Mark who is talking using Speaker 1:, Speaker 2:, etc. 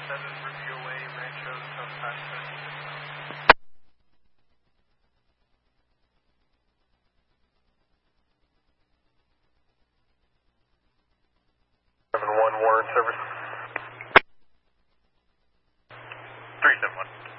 Speaker 1: Ruby away, Rancho, South 570. 7-1 Warren service. 371.